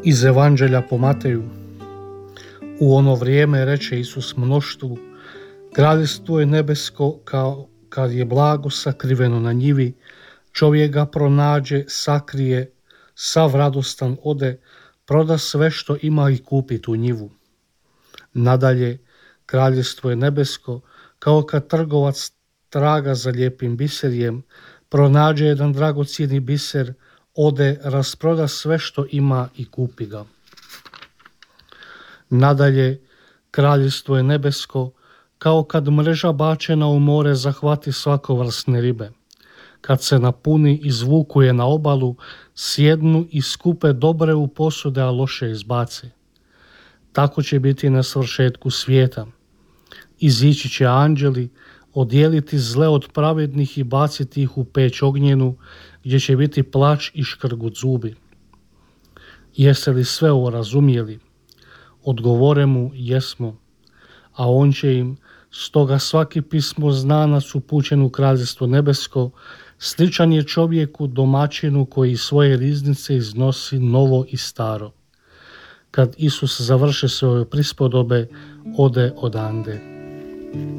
Iz Evanđelja po Mateju. U ono vrijeme reče Isus mnoštvu: Kraljevstvo je nebesko kao kad je blago sakriveno na njivi, čovjek ga pronađe, sakrije, sav radostan ode, proda sve što ima i kupi tu njivu. Nadalje, kraljevstvo je nebesko kao kad trgovac traga za lijepim biserjem, pronađe jedan dragocjeni biser, ode, rasproda sve što ima i kupi ga. Nadalje, kraljevstvo je nebesko kao kad mreža bačena u more zahvati svakovrsne ribe. Kad se napuni, izvuku je na obalu, sjednu i skupe dobre u posude, a loše izbace. Tako će biti na svršetku svijeta. Izići će anđeli, odijeliti zle od pravednih i baciti ih u peć ognjenu, gdje će biti plač i škrgut zubi. Jeste li sve ovo razumjeli? Odgovore mu: jesmo. A on će im: stoga svaki pismoznanac upućen u kraljevstvo nebesko sličan je čovjeku domaćinu koji svoje riznice iznosi novo i staro. Kad Isus završi svoje prispodobe, ode odande.